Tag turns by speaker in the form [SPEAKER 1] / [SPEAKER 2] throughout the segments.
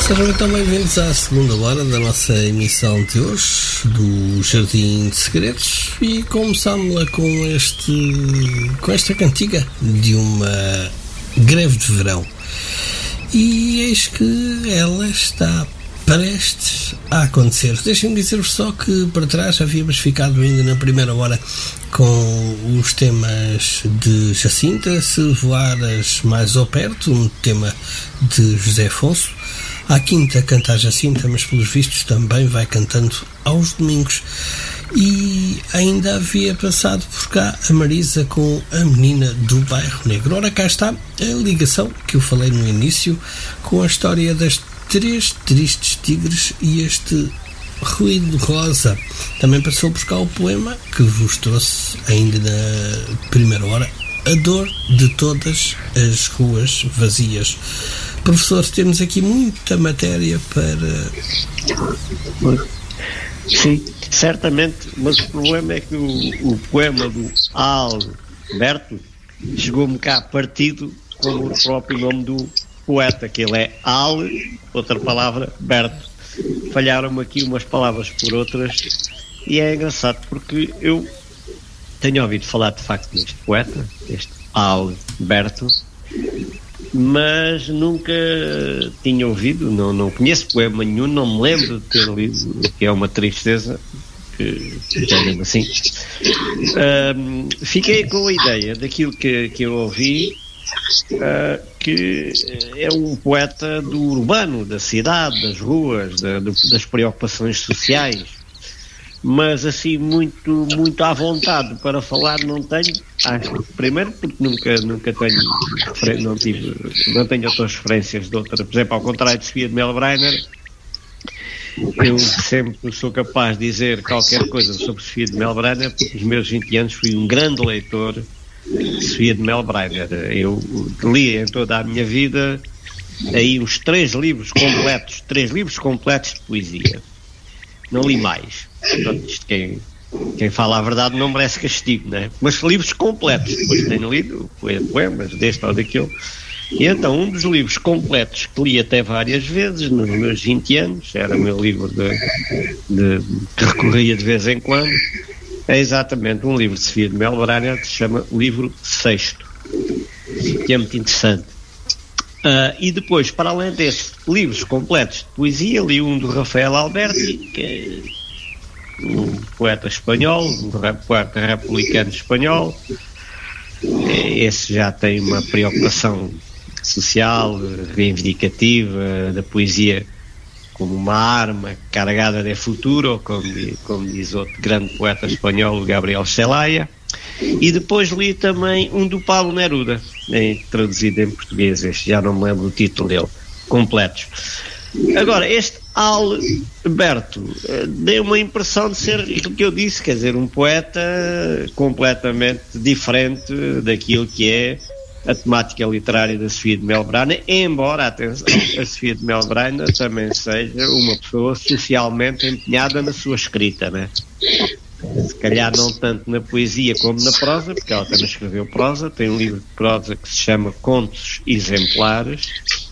[SPEAKER 1] Sejam então bem-vindos à segunda hora da nossa emissão de hoje do Jardim de Segredos e começámos-la com esta cantiga de uma greve de verão. E eis que ela está prestes a acontecer. Deixem-me dizer-vos só que para trás havíamos ficado ainda na primeira hora com os temas de Jacinta, Se Voaras Mais ao Perto, um tema de José Afonso. À quinta canta a Jacinta, mas pelos vistos também vai cantando aos domingos. E ainda havia passado por cá a Marisa com A Menina do Bairro Negro. Ora, cá está a ligação que eu falei no início com a história das 3 tristes tigres e este ruído rosa. Também passou por cá o poema que vos trouxe ainda na primeira hora, A Dor de Todas as Ruas Vazias. Professor, temos aqui muita matéria para...
[SPEAKER 2] Sim, certamente, mas o problema é que o poema do Alberto chegou-me cá partido como o próprio nome do poeta, que ele é outra palavra, Berto. Falharam-me aqui umas palavras por outras e é engraçado porque eu tenho ouvido falar de facto deste poeta, este Alberto, mas nunca tinha ouvido, não conheço poema nenhum, não me lembro de ter lido, que é uma tristeza, que é mesmo assim. Fiquei com a ideia daquilo que eu ouvi, que é um poeta do urbano, da cidade, das ruas, das preocupações sociais, mas assim muito à vontade para falar não tenho. Primeiro porque nunca tenho, não tenho outras referências de outra, por exemplo, ao contrário de Sofia de Melbrenner, eu sempre sou capaz de dizer qualquer coisa sobre Sofia de Melbrenner, porque nos meus 20 anos fui um grande leitor de Sofia de Melbrenner. Eu li em toda a minha vida aí uns 3 livros completos de poesia. Não li mais. Pronto, isto quem fala a verdade não merece castigo, não é? Mas livros completos. Depois tenho lido poemas deste ou daquele. E então, um dos livros completos que li até várias vezes, nos meus 20 anos, era o meu livro que recorria de vez em quando, é exatamente um livro de Sofia de Melbrenner que se chama Livro Sexto, que é muito interessante. E depois, para além desses livros completos de poesia, li um do Rafael Alberti, que é um poeta espanhol, um poeta republicano espanhol. Esse já tem uma preocupação social, reivindicativa, da poesia como uma arma carregada de futuro, como diz outro grande poeta espanhol, Gabriel Celaya. E depois li também um do Pablo Neruda, traduzido em português, este já não me lembro o título dele, completos. Agora, este Alberto deu uma impressão de ser aquilo que eu disse, quer dizer, um poeta completamente diferente daquilo que é a temática literária da Sofia de Melbrenner, embora, atenção, a Sofia de Melbrenner também seja uma pessoa socialmente empenhada na sua escrita, né? Se calhar não tanto na poesia como na prosa, porque ela também escreveu prosa, tem um livro de prosa que se chama Contos Exemplares,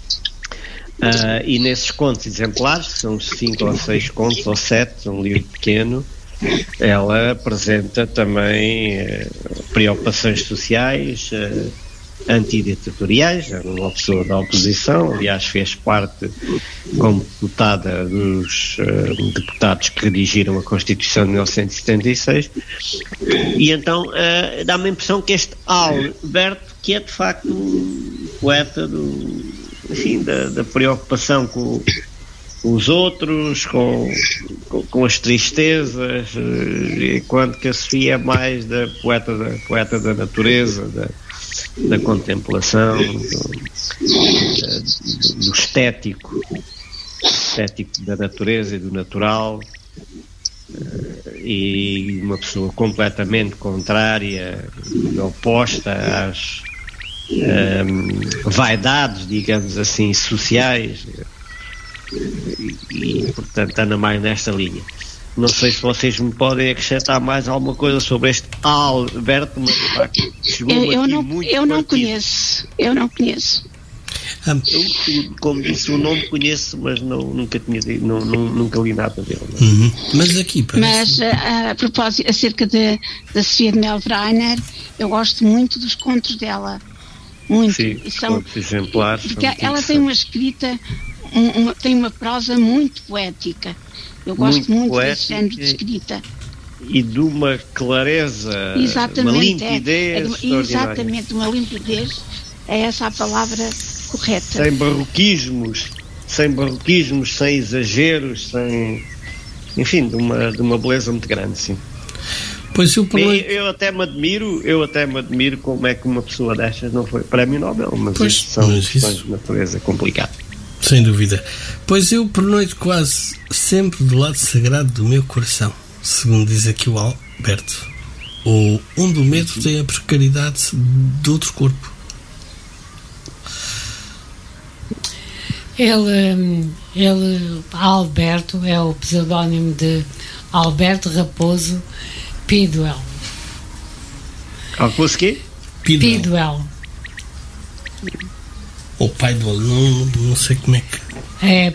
[SPEAKER 2] e nesses contos exemplares, que são 5 ou 6 contos, ou 7, um livro pequeno, ela apresenta também preocupações sociais, antiditatoriais, era uma pessoa da oposição, aliás fez parte como deputada dos deputados que redigiram a Constituição de 1976, e então dá-me a impressão que este Alberto, que é de facto um poeta da preocupação com os outros, com as tristezas, enquanto que a Sofia é mais da poeta da natureza, da contemplação, do estético da natureza e do natural, e uma pessoa completamente contrária, oposta às vaidades, digamos assim, sociais, e portanto anda mais nesta linha. Não sei se vocês me podem acrescentar mais alguma coisa sobre este Alberto, mas chegou-me aqui muito
[SPEAKER 3] eu não conheço.
[SPEAKER 2] Eu, como disse, o nome conheço, mas nunca li nada dele.
[SPEAKER 1] Mas aqui
[SPEAKER 3] parece... Mas a propósito, acerca da Sofia de Melvrainer, eu gosto muito dos contos dela. Muito.
[SPEAKER 2] Sim, são exemplares.
[SPEAKER 3] Porque ela tem uma escrita, tem uma prosa muito poética. Eu gosto muito desse género de escrita.
[SPEAKER 2] E de uma clareza, uma limpidez
[SPEAKER 3] exatamente, uma limpidez, é essa a palavra correta.
[SPEAKER 2] Sem barroquismos, sem exageros, enfim, de uma beleza muito grande, sim.
[SPEAKER 1] Pois
[SPEAKER 2] eu até me admiro como é que uma pessoa destas não foi prémio Nobel, mas isto são questões de natureza complicada.
[SPEAKER 1] Sem dúvida. Pois eu pernoito quase sempre do lado sagrado do meu coração, segundo diz aqui o Alberto. Ou onde o medo tem a precariedade de outro corpo.
[SPEAKER 4] Ele Alberto, é o pseudónimo de Alberto Raposo Pidwell.
[SPEAKER 2] Raposo quê?
[SPEAKER 4] Pidwell.
[SPEAKER 1] Ou Pidwell, não sei como é que...
[SPEAKER 4] É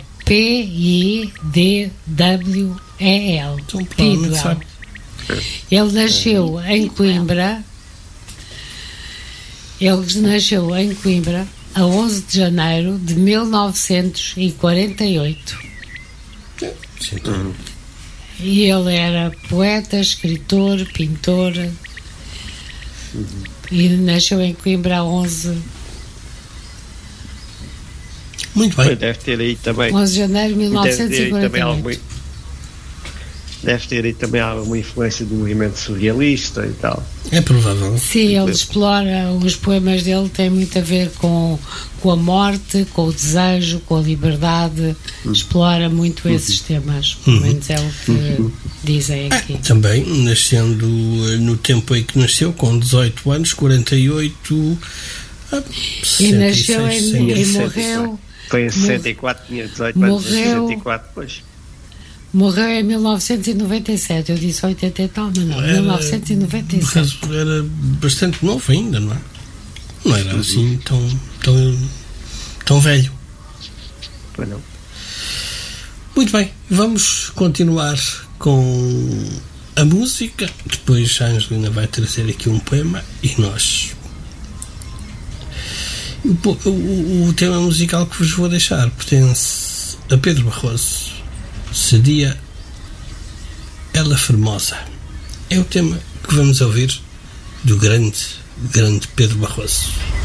[SPEAKER 4] P-I-D-W-E-L.
[SPEAKER 1] Então, Pidwell.
[SPEAKER 4] Ele nasceu em Coimbra. A 11 de janeiro de 1948. E ele era poeta, escritor, pintor. E nasceu em Coimbra a 11.
[SPEAKER 1] Muito bem.
[SPEAKER 2] Deve ter aí também.
[SPEAKER 4] 11 de janeiro de 1948.
[SPEAKER 2] Deve ter aí também alguma influência do movimento surrealista e tal.
[SPEAKER 1] É provável.
[SPEAKER 4] Sim, ele explora, os poemas dele têm muito a ver com a morte, com o desejo, com a liberdade, explora muito esses temas, pelo menos é o que dizem aqui.
[SPEAKER 1] Também, nascendo no tempo em que nasceu, com 18 anos, 48...
[SPEAKER 4] E nasceu e morreu...
[SPEAKER 2] Foi em 64, tinha 18 anos, em 64 depois.
[SPEAKER 4] Morreu em 1997, eu disse 80 e tal, mas não, 1997.
[SPEAKER 1] Era bastante novo ainda, não é? Não era assim tão velho.
[SPEAKER 2] Pois não.
[SPEAKER 1] Muito bem, vamos continuar com a música. Depois a Angelina vai trazer aqui um poema e nós... O tema musical que vos vou deixar pertence a Pedro Barroso. Seria Ela Formosa. É o tema que vamos ouvir do grande Pedro Barroso.